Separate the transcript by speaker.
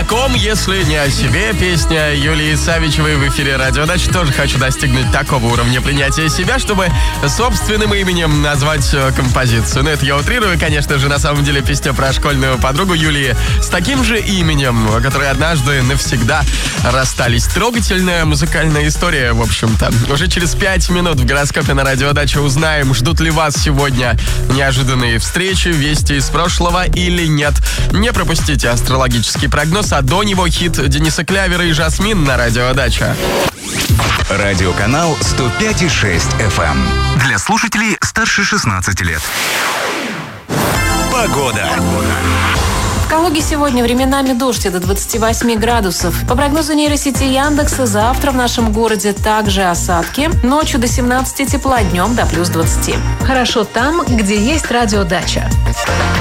Speaker 1: О ком, если не о себе? Песня Юлии Савичевой в эфире «Радиодача». Тоже хочу достигнуть такого уровня принятия себя, чтобы собственным именем назвать композицию. Но это я утрирую, конечно же, на самом деле песня про школьную подругу Юлии с таким же именем, которые однажды навсегда расстались. Трогательная музыкальная история, в общем-то. Уже через 5 минут в гороскопе на «Радиодаче» узнаем, ждут ли вас сегодня неожиданные встречи, вести из прошлого или нет. Не пропустите астрологический прогноз, а до него хит Дениса Клявера и Жасмин на «Радиодача».
Speaker 2: Радиоканал 105,6 FM. Для слушателей старше 16 лет. Погода.
Speaker 3: В Калуге сегодня временами дождь до 28 градусов. По прогнозу нейросети Яндекса, завтра в нашем городе также осадки. Ночью до 17 тепла, днем до плюс 20.
Speaker 4: Хорошо там, где есть радиодача.